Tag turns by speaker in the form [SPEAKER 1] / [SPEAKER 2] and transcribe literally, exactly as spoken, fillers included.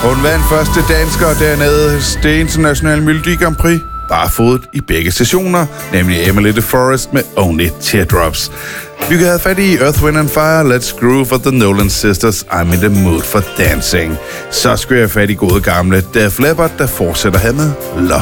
[SPEAKER 1] Hun vandt første dansker dernede det internationale Melodi Grand Prix. Bare fået i begge sessioner, nemlig Emily de Forest med Only Teardrops. Vi kan have fat i Earth, Wind and Fire, Let's Groove for The Nolan Sisters, I'm in the mood for dancing. Så skal jeg have fat i gode gamle Def Leppard, der fortsætter her med Love